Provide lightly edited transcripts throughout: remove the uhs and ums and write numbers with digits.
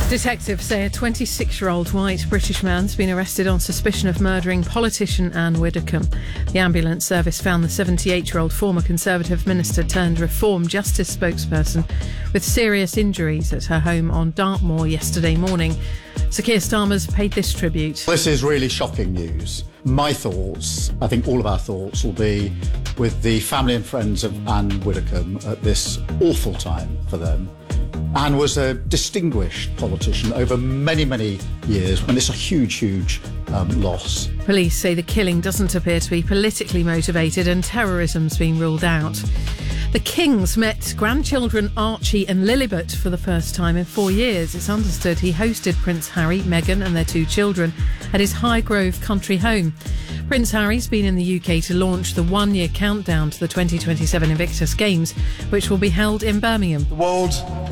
Detectives say a 26-year-old white British man's been arrested on suspicion of murdering politician Anne Widdecombe. The ambulance service found the 78-year-old former Conservative minister turned Reform Justice spokesperson with serious injuries at her home on Dartmoor yesterday morning. Sir Keir Starmer's paid this tribute. This is really shocking news. My thoughts, I think all of our thoughts, will be with the family and friends of Anne Widdecombe at this awful time for them. Anne was a distinguished politician over many, many years, and it's a huge loss. Police say the killing doesn't appear to be politically motivated and terrorism's been ruled out. The Kings met grandchildren Archie and Lilibet for the first time in 4 years. It's understood he hosted Prince Harry, Meghan and their 2 children at his Highgrove country home. Prince Harry's been in the UK to launch the one-year countdown to the 2027 Invictus Games, which will be held in Birmingham. The world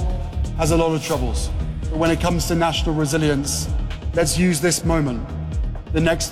has a lot of troubles, but when it comes to national resilience, let's use this moment, the next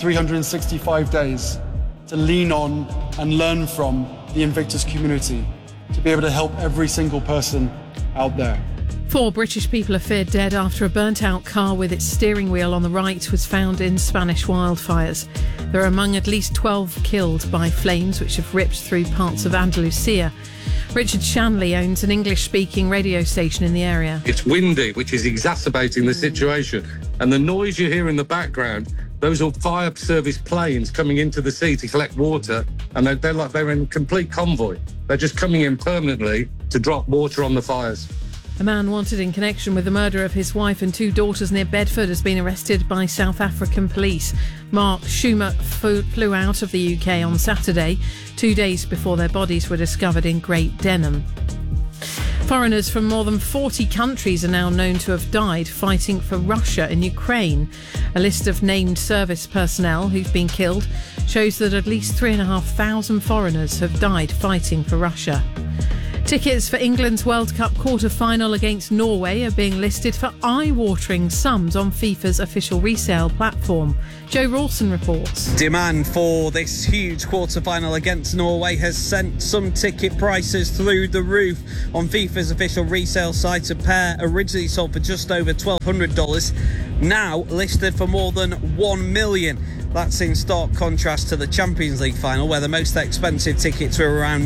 365 days, to lean on and learn from the Invictus community, to be able to help every single person out there. 4 British people are feared dead after a burnt-out car with its steering wheel on the right was found in Spanish wildfires. They're among at least 12 killed by flames which have ripped through parts of Andalusia. Richard Shanley owns an English-speaking radio station in the area. It's windy, which is exacerbating the situation. And the noise you hear in the background, those are fire service planes coming into the sea to collect water, and they're in complete convoy. They're just coming in permanently to drop water on the fires. A man wanted in connection with the murder of his wife and 2 daughters near Bedford has been arrested by South African police. Mark Schumer flew out of the UK on Saturday, 2 days before their bodies were discovered in Great Denham. Foreigners from more than 40 countries are now known to have died fighting for Russia in Ukraine. A list of named service personnel who've been killed shows that at least 3,500 foreigners have died fighting for Russia. Tickets for England's World Cup quarter-final against Norway are being listed for eye-watering sums on FIFA's official resale platform. Joe Rawson reports. Demand for this huge quarter-final against Norway has sent some ticket prices through the roof. On FIFA's official resale site, a pair originally sold for just over $1,200, now listed for more than $1 million. That's in stark contrast to the Champions League final, where the most expensive tickets were around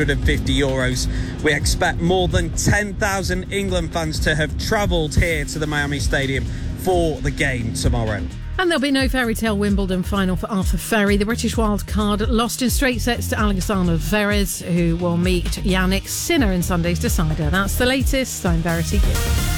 €950. We expect more than 10,000 England fans to have travelled here to the Miami Stadium for the game tomorrow. And there'll be no fairy tale Wimbledon final for Arthur Ferry. The British wildcard lost in straight sets to Alexander Zverev, who will meet Yannick Sinner in Sunday's decider. That's the latest. I'm Verity Gibb.